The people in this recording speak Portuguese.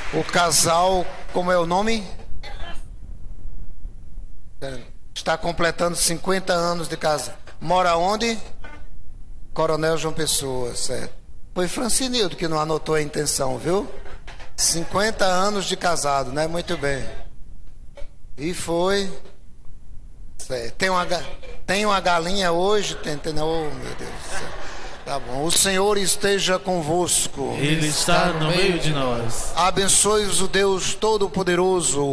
O casal, como é o nome? Está completando 50 anos de casa. Mora onde? Coronel João Pessoa, certo. Foi Francinildo que não anotou a intenção, viu? 50 anos de casado, né? Muito bem. E foi. Certo. Tem uma galinha hoje? Oh, meu Deus do céu. Tá bom. O Senhor esteja convosco. Ele está no meio de nós. Abençoe-os o Deus Todo-Poderoso,